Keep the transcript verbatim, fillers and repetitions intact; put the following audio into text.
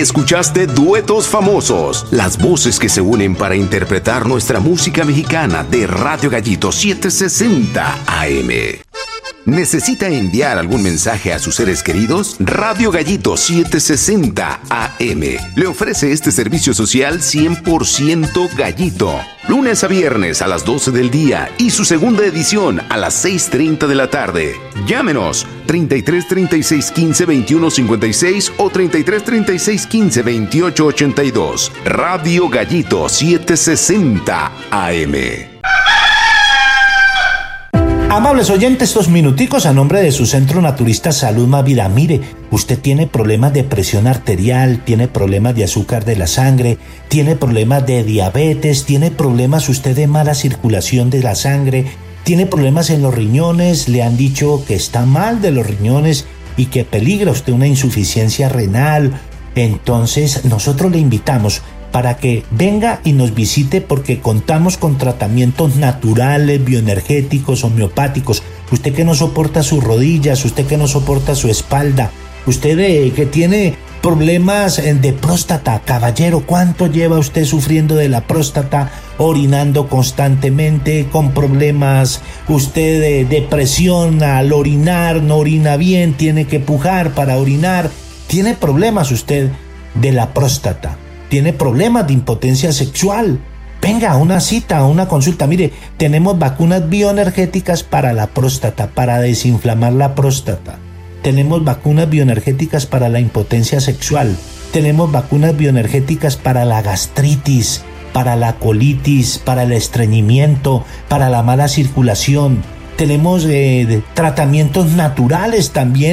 Escuchaste Duetos Famosos, las voces que se unen para interpretar nuestra música mexicana de Radio Gallito setecientos sesenta A M. ¿Necesita enviar algún mensaje a sus seres queridos? Radio Gallito setecientos sesenta A M le ofrece este servicio social cien por ciento gallito. Lunes a viernes a las doce del día y su segunda edición a las seis treinta de la tarde. Llámenos treinta y tres, treinta y seis, quince, veintiuno, cincuenta y seis o treinta y tres, treinta y seis, quince, veintiocho, ochenta y dos. Radio Gallito setecientos sesenta A M. Amables oyentes, estos minuticos a nombre de su Centro Naturista Salud Más Vida. Mire, usted tiene problemas de presión arterial, tiene problemas de azúcar de la sangre, tiene problemas de diabetes, tiene problemas usted de mala circulación de la sangre, tiene problemas en los riñones, le han dicho que está mal de los riñones y que peligra usted una insuficiencia renal. Entonces nosotros le invitamos para que venga y nos visite, porque contamos con tratamientos naturales, bioenergéticos, homeopáticos. Usted que no soporta sus rodillas, usted que no soporta su espalda, usted eh, que tiene problemas eh, de próstata, caballero, ¿cuánto lleva usted sufriendo de la próstata? Orinando constantemente, con problemas, usted de depresión al orinar, no orina bien, tiene que pujar para orinar, tiene problemas usted de la próstata. Tiene problemas de impotencia sexual, venga a una cita, a una consulta. Mire, tenemos vacunas bioenergéticas para la próstata, para desinflamar la próstata. Tenemos vacunas bioenergéticas para la impotencia sexual. Tenemos vacunas bioenergéticas para la gastritis, para la colitis, para el estreñimiento, para la mala circulación. Tenemos eh, tratamientos naturales también